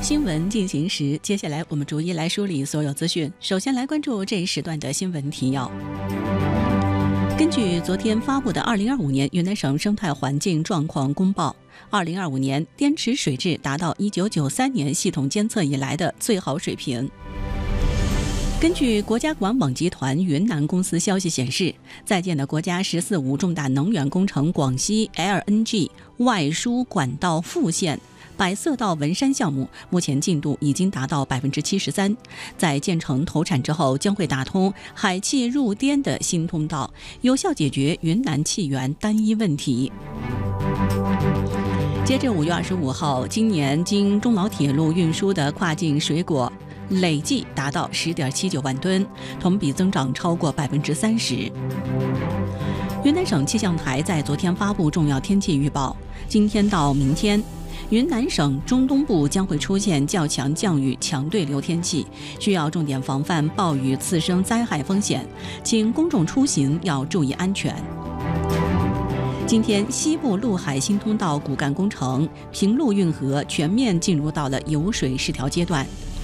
新闻进行时，接下来我们逐一来梳理所有资讯。首先来关注这一时段的新闻提要。根据昨天发布的2025年云南省生态环境状况公报，2025年滇池水质达到1993年系统监测以来的最好水平。根据国家管网集团云南公司消息显示，在建的国家“十四五”重大能源工程广西 LNG 外输管道复线百色道文山项目目前进度已经达到73%，在建成投产之后，将会打通海气入滇的新通道，有效解决云南气源单一问题。截至5月25号，今年经中老铁路运输的跨境水果累计达到10.79万吨，同比增长超过30%。云南省气象台在昨天发布重要天气预报，今天到明天，云南省中东部将会出现较强降雨强对流天气，需要重点防范暴雨次生灾害风险，请公众出行要注意安全。今天，西部陆海新通道骨干工程平陆运河全面进入到了油水试调阶段。